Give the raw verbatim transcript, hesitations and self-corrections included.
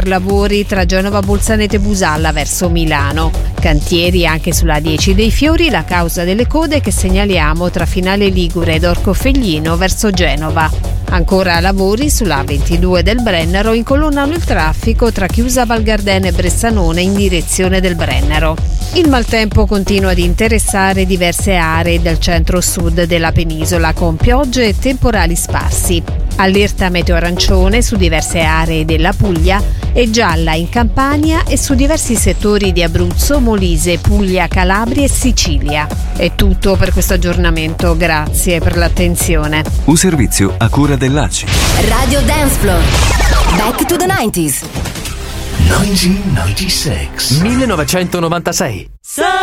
per lavori tra Genova Bolzaneto e Busalla verso Milano. Cantieri anche sulla dieci dei Fiori, la causa delle code che segnaliamo tra Finale Ligure ed Orcofelglino verso Genova. Ancora lavori sulla ventidue del Brennero incolonnano il traffico tra Chiusa Val Gardena e Bressanone in direzione del Brennero. Il maltempo continua ad interessare diverse aree del centro-sud della penisola con piogge e temporali sparsi. Allerta meteo arancione su diverse aree della Puglia e gialla in Campania e su diversi settori di Abruzzo, Molise, Puglia, Calabria e Sicilia. È tutto per questo aggiornamento, grazie per l'attenzione. Un servizio a cura dell'A C I. Radio Dance Floor. Back to the nineties. millenovecentonovantasei. millenovecentonovantasei.